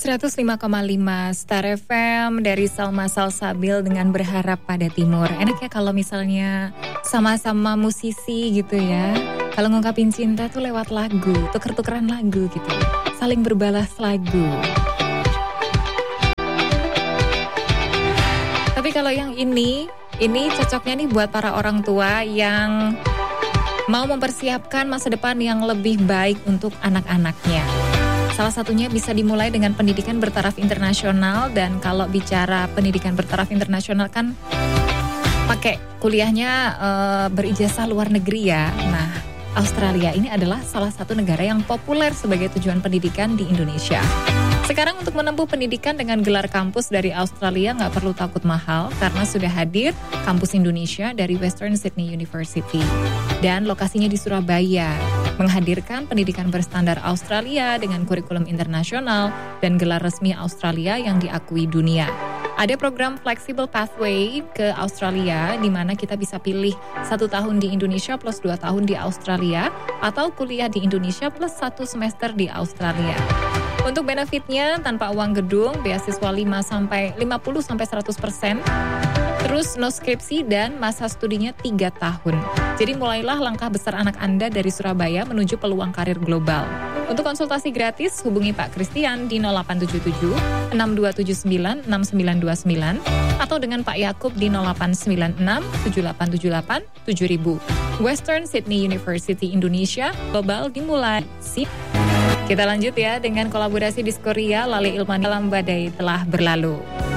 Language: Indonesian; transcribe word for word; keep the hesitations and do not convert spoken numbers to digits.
seratus lima koma lima Star F M dari Salma Salsabil dengan Berharap Pada Timur. Enak ya kalau misalnya sama-sama musisi gitu ya. Kalau ngungkapin cinta tuh lewat lagu, tuker-tukeran lagu gitu. Saling berbalas lagu. Tapi kalau yang ini, ini cocoknya nih buat para orang tua yang mau mempersiapkan masa depan yang lebih baik untuk anak-anaknya. Salah satunya bisa dimulai dengan pendidikan bertaraf internasional, dan kalau bicara pendidikan bertaraf internasional kan pakai kuliahnya e, berijazah luar negeri ya. Nah, Australia ini adalah salah satu negara yang populer sebagai tujuan pendidikan di Indonesia. Sekarang untuk menempuh pendidikan dengan gelar kampus dari Australia nggak perlu takut mahal karena sudah hadir kampus Indonesia dari Western Sydney University. Dan lokasinya di Surabaya, menghadirkan pendidikan berstandar Australia dengan kurikulum internasional dan gelar resmi Australia yang diakui dunia. Ada program Flexible Pathway ke Australia di mana kita bisa pilih satu tahun di Indonesia plus dua tahun di Australia atau kuliah di Indonesia plus satu semester di Australia. Untuk benefitnya tanpa uang gedung, beasiswa lima sampai lima puluh sampai seratus persen. Terus no skripsi dan masa studinya tiga tahun. Jadi mulailah langkah besar anak Anda dari Surabaya menuju peluang karir global. Untuk konsultasi gratis, hubungi Pak Christian di nol delapan tujuh tujuh enam dua tujuh sembilan enam sembilan dua sembilan atau dengan Pak Yakub di nol delapan sembilan enam tujuh delapan tujuh delapan tujuh ribu. Western Sydney University Indonesia, global dimulai. Sip. Kita lanjut ya dengan kolaborasi Diskoria, Lale Ilman dalam Badai Telah Berlalu.